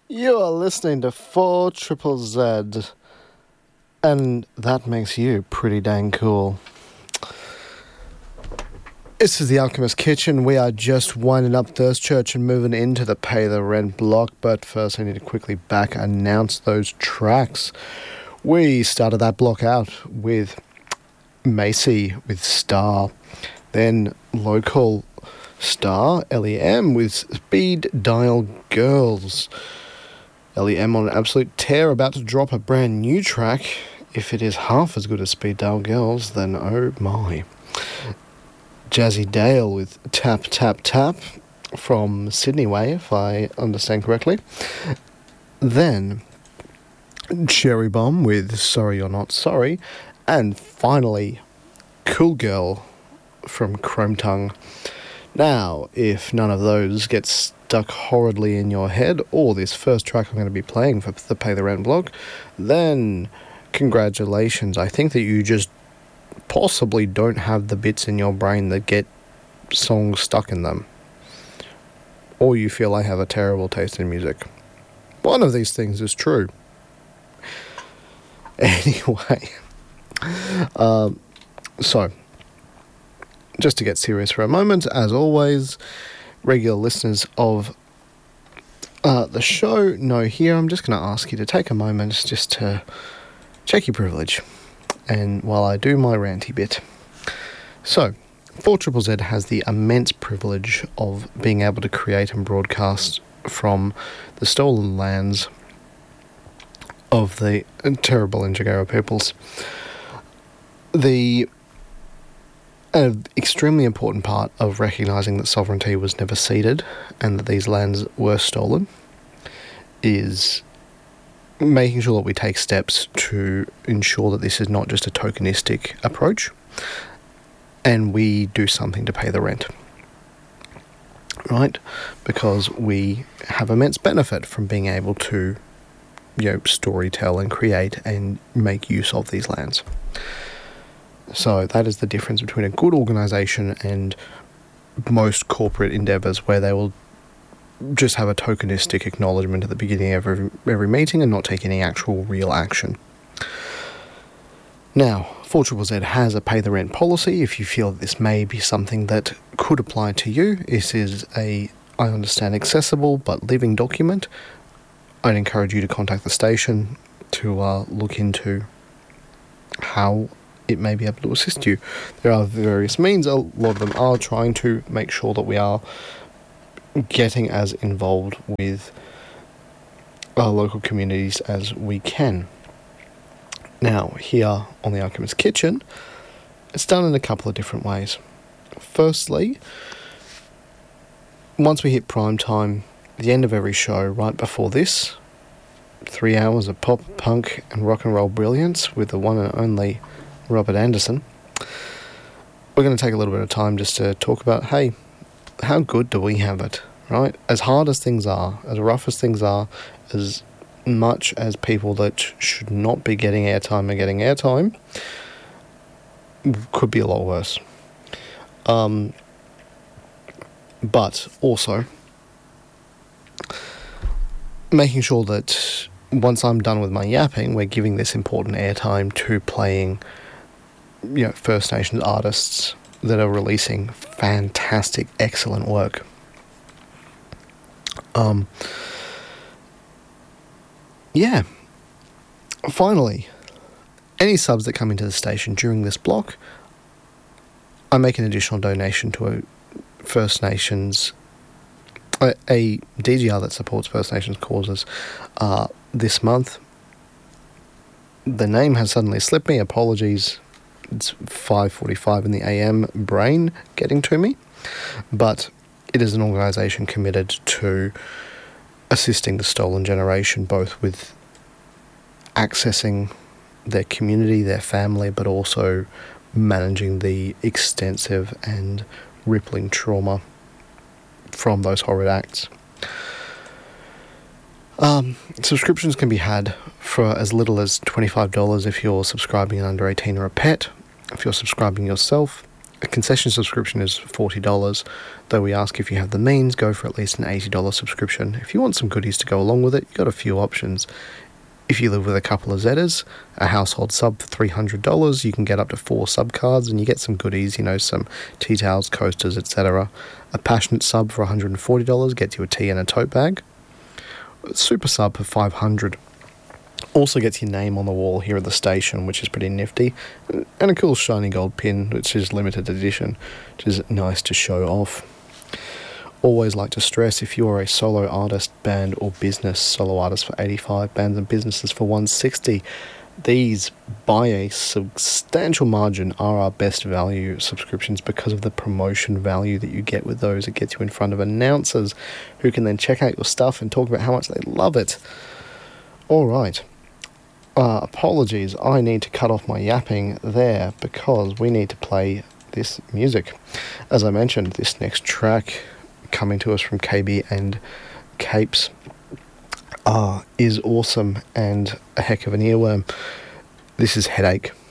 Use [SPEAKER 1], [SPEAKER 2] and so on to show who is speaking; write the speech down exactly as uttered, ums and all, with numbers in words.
[SPEAKER 1] You are listening to four Triple Z, and that makes you pretty dang cool. This is the Alchemist Kitchen. We are just winding up Thirst Church and moving into the Pay the Rent block, but first I need to quickly back announce those tracks. We started that block out with Macy with Star, then Local Star, L E M with Speed Dial Girls. L E M on an absolute tear, about to drop a brand new track. If it is half as good as Speed Dial Girls, then oh my. Jazzy Dale with Tap Tap Tap from Sydney Way, if I understand correctly. Then Cherry Bomb with Sorry You're Not Sorry. And finally, Cool Girl from Chrome Tongue. Now, if none of those get stuck horridly in your head, or this first track I'm going to be playing for the Pay the Rent blog, then congratulations. I think that you just possibly don't have the bits in your brain that get songs stuck in them. Or you feel I have a terrible taste in music. One of these things is true. Anyway, um, so... just to get serious for a moment, as always, regular listeners of uh, the show know here, I'm just going to ask you to take a moment just to check your privilege, and while I do my ranty bit. So, four Triple Z has the immense privilege of being able to create and broadcast from the stolen lands of the terrible Ingigera peoples. The An extremely important part of recognising that sovereignty was never ceded and that these lands were stolen is making sure that we take steps to ensure that this is not just a tokenistic approach and we do something to pay the rent. Right? Because we have immense benefit from being able to, you know, storytell and create and make use of these lands. So that is the difference between a good organisation and most corporate endeavours, where they will just have a tokenistic acknowledgement at the beginning of every, every meeting and not take any actual real action. Now, four Triple Z has a pay the rent policy. If you feel that this may be something that could apply to you, this is a, I understand, accessible but living document. I'd encourage you to contact the station to uh, look into how it may be able to assist you. There are various means. A lot of them are trying to make sure that we are getting as involved with our local communities as we can. Now, here on the Alchemist Kitchen, it's done in a couple of different ways. Firstly, once we hit prime time, the end of every show, right before this, three hours of pop, punk, and rock and roll brilliance with the one and only Robert Anderson, we're going to take a little bit of time just to talk about, hey, how good do we have it, right? As hard as things are, as rough as things are, as much as people that should not be getting airtime are getting airtime, could be a lot worse. Um, but also, making sure that once I'm done with my yapping, we're giving this important airtime to playing, you know, First Nations artists that are releasing fantastic, excellent work. Um, yeah. Finally, any subs that come into the station during this block, I make an additional donation to a First Nations, a, a D G R that supports First Nations causes uh, this month. The name has suddenly slipped me, apologies. It's five forty-five in the A M brain getting to me, but it is an organisation committed to assisting the stolen generation, both with accessing their community, their family, but also managing the extensive and rippling trauma from those horrid acts. Um, subscriptions can be had for as little as twenty-five dollars if you're subscribing an under eighteen or a pet. If you're subscribing yourself, A concession subscription is forty dollars, though we ask if you have the means, go for at least an eighty dollars subscription. If you want some goodies to go along with it, you've got a few options. If you live with a couple of Zetas, a household sub for three hundred dollars, you can get up to four sub cards and you get some goodies, you know, some tea towels, coasters, et cetera. A passionate sub for one hundred forty dollars gets you a tea and a tote bag. A super sub for five hundred dollars also gets your name on the wall here at the station, which is pretty nifty, and a cool shiny gold pin, which is limited edition, which is nice to show off. Always like to stress, if you are a solo artist, band or business, solo artist for eighty-five, bands and businesses for one hundred sixty, these by a substantial margin are our best value subscriptions because of the promotion value that you get with those. It gets you in front of announcers who can then check out your stuff and talk about how much they love it. Alright, uh, apologies, I need to cut off my yapping there because we need to play this music. As I mentioned, this next track coming to us from K B and Capes uh, is awesome and a heck of an earworm. This is Headache.